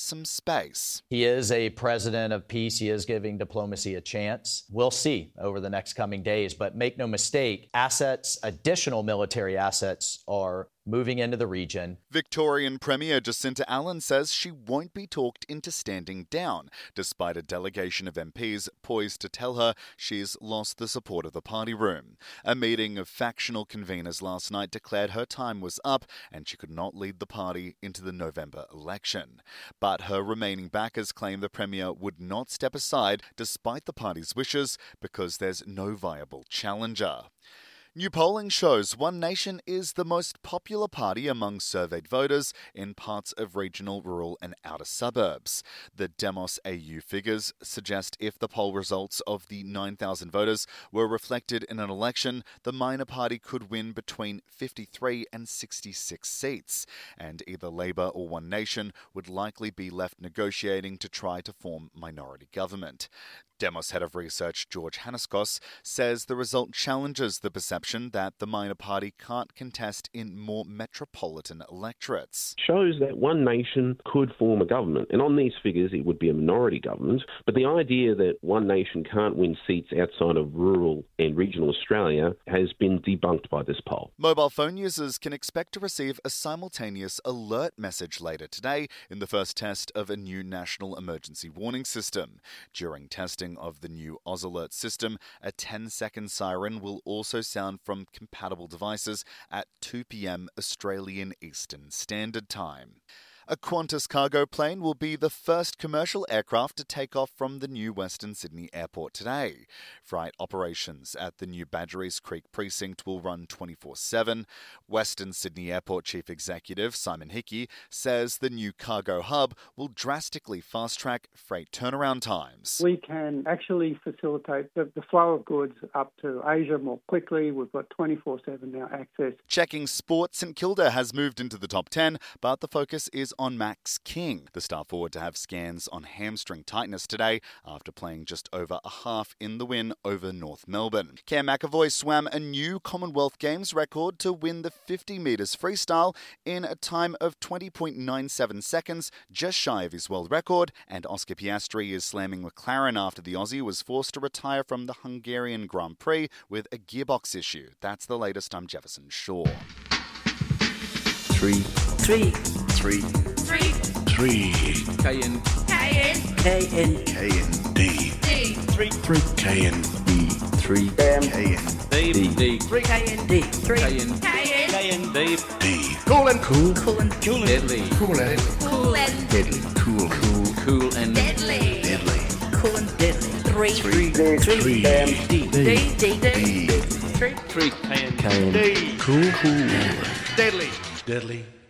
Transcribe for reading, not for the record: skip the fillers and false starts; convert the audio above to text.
some space. He is a president of peace. He is giving diplomacy a chance. We'll see over the next coming days. But make no mistake, additional military assets are moving into the region. Victorian Premier Jacinta Allan says she won't be talked into standing down, despite a delegation of MPs poised to tell her she's lost the support of the party room. A meeting of factional conveners last night declared her time was up and she could not lead the party into the November election. But her remaining backers claim the Premier would not step aside despite the party's wishes because there's no viable challenger. New polling shows One Nation is the most popular party among surveyed voters in parts of regional, rural and outer suburbs. The Demos AU figures suggest if the poll results of the 9,000 voters were reflected in an election, the minor party could win between 53 and 66 seats, and either Labor or One Nation would likely be left negotiating to try to form minority government. Demos head of research George Hanniskos says the result challenges the perception that the minor party can't contest in more metropolitan electorates. Shows that One Nation could form a government, and on these figures it would be a minority government, but the idea that One Nation can't win seats outside of rural and regional Australia has been debunked by this poll. Mobile phone users can expect to receive a simultaneous alert message later today in the first test of a new national emergency warning system. During testing of the new AusAlert system, a 10-second siren will also sound from compatible devices at 2 p.m. Australian Eastern Standard Time. A Qantas cargo plane will be the first commercial aircraft to take off from the new Western Sydney Airport today. Flight operations at the new Badgerys Creek precinct will run 24/7. Western Sydney Airport Chief Executive Simon Hickey says the new cargo hub will drastically fast-track freight turnaround times. We can actually facilitate the flow of goods up to Asia more quickly. We've got 24/7 now access. Checking sport, St Kilda has moved into the top 10, but the focus is on Max King, the star forward to have scans on hamstring tightness today after playing just over a half in the win over North Melbourne. Cam McAvoy swam a new Commonwealth Games record to win the 50 metres freestyle in a time of 20.97 seconds, just shy of his world record, and Oscar Piastri is slamming McLaren after the Aussie was forced to retire from the Hungarian Grand Prix with a gearbox issue. That's the latest. I'm Jefferson Shaw. 3 KND. 3 KND. Cool and Deadly. Cool and deadly. Cool and Deadly. Cool and deadly. 3 KND. Cool. Deadly.